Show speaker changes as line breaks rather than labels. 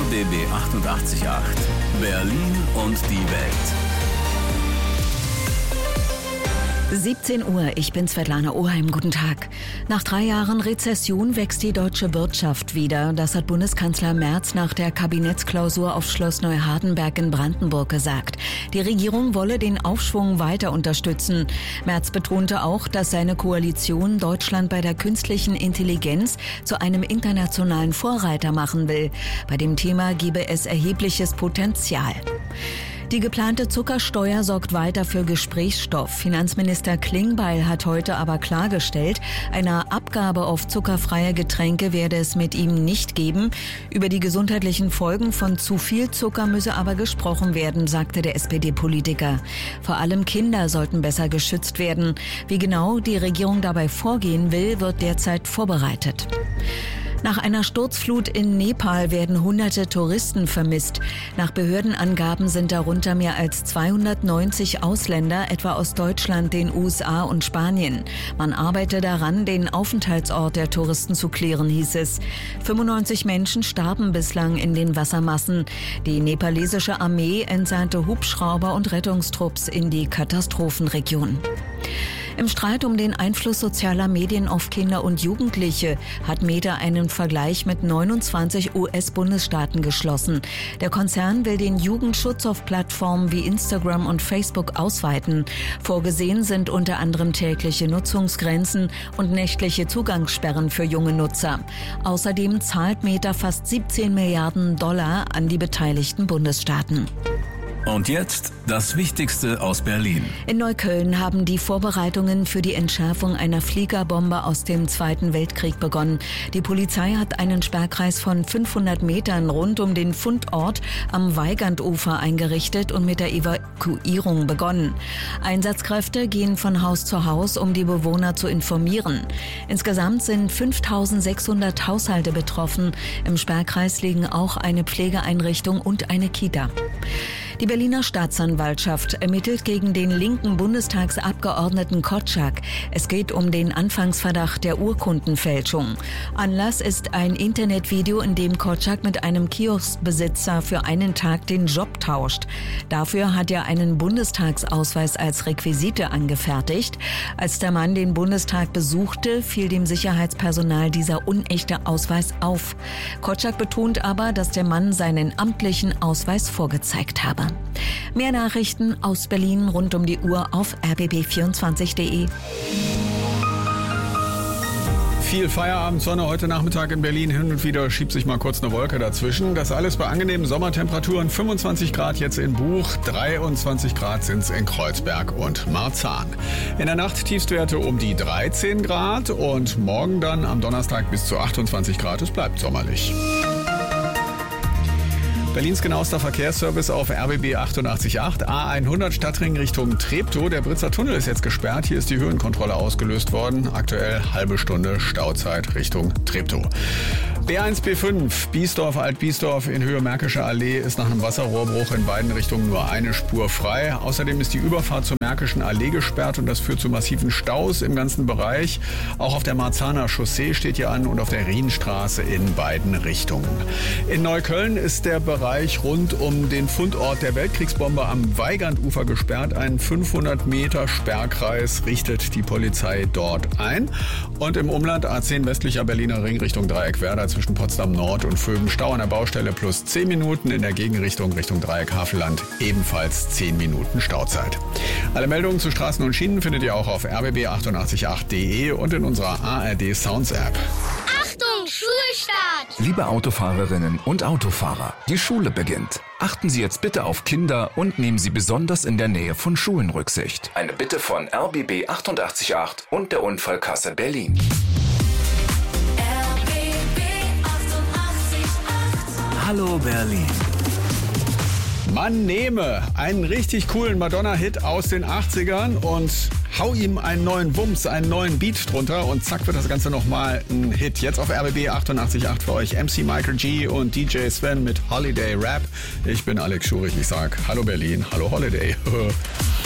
RBB 88.8 Berlin und die Welt.
17 Uhr, ich bin Svetlana Oheim, guten Tag. Nach 3 Jahren Rezession wächst die deutsche Wirtschaft wieder. Das hat Bundeskanzler Merz nach der Kabinettsklausur auf Schloss Neuhardenberg in Brandenburg gesagt. Die Regierung wolle den Aufschwung weiter unterstützen. Merz betonte auch, dass seine Koalition Deutschland bei der künstlichen Intelligenz zu einem internationalen Vorreiter machen will. Bei dem Thema gebe es erhebliches Potenzial. Die geplante Zuckersteuer sorgt weiter für Gesprächsstoff. Finanzminister Klingbeil hat heute aber klargestellt, eine Abgabe auf zuckerfreie Getränke werde es mit ihm nicht geben. Über die gesundheitlichen Folgen von zu viel Zucker müsse aber gesprochen werden, sagte der SPD-Politiker. Vor allem Kinder sollten besser geschützt werden. Wie genau die Regierung dabei vorgehen will, wird derzeit vorbereitet. Nach einer Sturzflut in Nepal werden hunderte Touristen vermisst. Nach Behördenangaben sind darunter mehr als 290 Ausländer, etwa aus Deutschland, den USA und Spanien. Man arbeite daran, den Aufenthaltsort der Touristen zu klären, hieß es. 95 Menschen starben bislang in den Wassermassen. Die nepalesische Armee entsandte Hubschrauber und Rettungstrupps in die Katastrophenregion. Im Streit um den Einfluss sozialer Medien auf Kinder und Jugendliche hat Meta einen Vergleich mit 29 US-Bundesstaaten geschlossen. Der Konzern will den Jugendschutz auf Plattformen wie Instagram und Facebook ausweiten. Vorgesehen sind unter anderem tägliche Nutzungsgrenzen und nächtliche Zugangssperren für junge Nutzer. Außerdem zahlt Meta fast 17 Milliarden Dollar an die beteiligten Bundesstaaten.
Und jetzt das Wichtigste aus Berlin.
In Neukölln haben die Vorbereitungen für die Entschärfung einer Fliegerbombe aus dem Zweiten Weltkrieg begonnen. Die Polizei hat einen Sperrkreis von 500 Metern rund um den Fundort am Weigandufer eingerichtet und mit der Evakuierung begonnen. Einsatzkräfte gehen von Haus zu Haus, um die Bewohner zu informieren. Insgesamt sind 5.600 Haushalte betroffen. Im Sperrkreis liegen auch eine Pflegeeinrichtung und eine Kita. Die Berliner Staatsanwaltschaft ermittelt gegen den linken Bundestagsabgeordneten Kotschak. Es geht um den Anfangsverdacht der Urkundenfälschung. Anlass ist ein Internetvideo, in dem Kotschak mit einem Kioskbesitzer für einen Tag den Job tauscht. Dafür hat er einen Bundestagsausweis als Requisite angefertigt. Als der Mann den Bundestag besuchte, fiel dem Sicherheitspersonal dieser unechte Ausweis auf. Kotschak betont aber, dass der Mann seinen amtlichen Ausweis vorgezeigt habe. Mehr Nachrichten aus Berlin rund um die Uhr auf rbb24.de.
Viel Feierabendsonne heute Nachmittag in Berlin. Hin und wieder schiebt sich mal kurz eine Wolke dazwischen. Das alles bei angenehmen Sommertemperaturen. 25 Grad jetzt in Buch, 23 Grad sind's in Kreuzberg und Marzahn. In der Nacht Tiefstwerte um die 13 Grad und morgen dann am Donnerstag bis zu 28 Grad. Es bleibt sommerlich. Berlins genauester Verkehrsservice auf RBB 88.8, A100 Stadtring Richtung Treptow. Der Britzer Tunnel ist jetzt gesperrt. Hier ist die Höhenkontrolle ausgelöst worden. Aktuell halbe Stunde Stauzeit Richtung Treptow. B1, B5, Biesdorf, Alt-Biesdorf in Höhe Märkische Allee ist nach einem Wasserrohrbruch in beiden Richtungen nur eine Spur frei. Außerdem ist die Überfahrt zur Märkischen Allee gesperrt und das führt zu massiven Staus im ganzen Bereich. Auch auf der Marzahner Chaussee steht hier an und auf der Rienstraße in beiden Richtungen. In Neukölln ist der Bereich rund um den Fundort der Weltkriegsbombe am Weigandufer gesperrt. Ein 500 Meter Sperrkreis richtet die Polizei dort ein. Und im Umland A10 westlicher Berliner Ring Richtung Dreieckwerder zwischen Potsdam Nord und Vögen Stau an der Baustelle plus 10 Minuten. In der Gegenrichtung Richtung Dreieck Havelland ebenfalls 10 Minuten Stauzeit. Alle Meldungen zu Straßen und Schienen findet ihr auch auf rbb888.de und in unserer ARD Sounds App.
Achtung, Schulstart!
Liebe Autofahrerinnen und Autofahrer, die Schule beginnt. Achten Sie jetzt bitte auf Kinder und nehmen Sie besonders in der Nähe von Schulen Rücksicht. Eine Bitte von RBB 88.8 und der Unfallkasse Berlin.
Hallo Berlin.
Man nehme einen richtig coolen Madonna-Hit aus den 80ern und hau ihm einen neuen Wumms, einen neuen Beat drunter und zack wird das Ganze nochmal ein Hit. Jetzt auf RBB 88.8 für euch MC Michael G und DJ Sven mit Holiday Rap. Ich bin Alex Schurich, ich sag Hallo Berlin, Hallo Holiday.